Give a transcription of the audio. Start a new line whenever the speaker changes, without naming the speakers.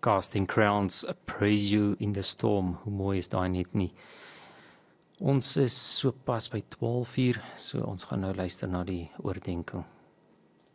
Casting Crowns, Praise You in the Storm. Hoe mooi is daai net nie? Ons is so pas by 12 uur, so ons gaan nou luister na die oordeenking.